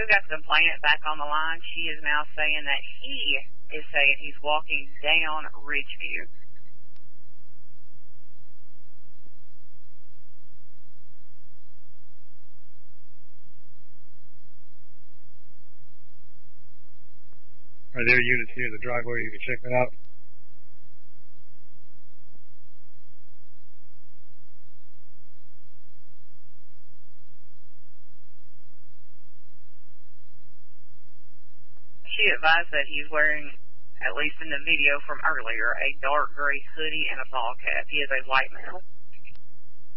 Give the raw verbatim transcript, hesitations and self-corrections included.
we've got the complainant back on the line. She is now saying that he is saying he's walking down Ridgeview. Are there units near the driveway? You can check that out. She advised that he's wearing, at least in the video from earlier, a dark gray hoodie and a ball cap. He is a white male.